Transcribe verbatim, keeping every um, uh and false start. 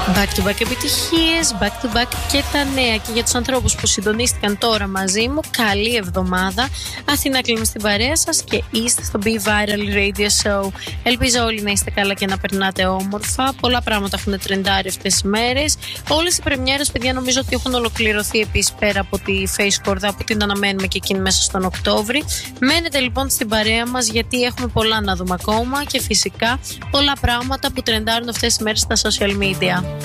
Back to back επιτυχίες, back to back και τα νέα. Και για τους ανθρώπους που συντονίστηκαν τώρα μαζί μου, καλή εβδομάδα. Αθηνά κλείνουμε στην παρέα σας και είστε στο Be Viral Radio Show. Ελπίζω όλοι να είστε καλά και να περνάτε όμορφα. Πολλά πράγματα έχουν τρεντάρει αυτές τις μέρες. Όλες οι πρεμιέρες, παιδιά, νομίζω ότι έχουν ολοκληρωθεί επίσης πέρα από τη Face Corda που την αναμένουμε και εκείνη μέσα στον Οκτώβρη. Μένετε λοιπόν στην παρέα μας γιατί έχουμε πολλά να δούμε ακόμα και φυσικά πολλά πράγματα που τρεντάρουν αυτές τις μέρες στα social media.